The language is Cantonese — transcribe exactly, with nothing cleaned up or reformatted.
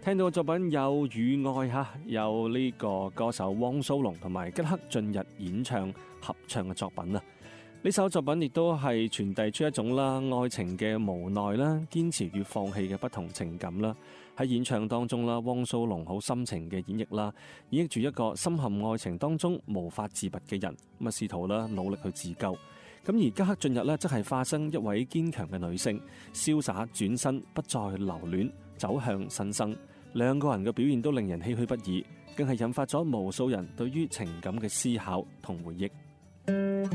聽到嘅作品有與愛吓，有呢個歌手汪蘇泷同埋吉克雋逸演唱合唱嘅作品啊。呢首作品亦都係傳遞出一種啦愛情嘅無奈啦、堅持與放棄嘅不同情感啦。喺演唱當中啦，汪蘇泷好深情嘅演繹啦，演繹住一個深陷愛情當中無法自拔嘅人，咁啊試圖啦努力去自救。咁而吉克雋逸呢，則係化身一位堅強嘅女性，瀟灑轉身，不再留戀，走向新生。兩個人嘅表現都令人唏噓不已，更係引發咗無數人對於情感嘅思考同回憶。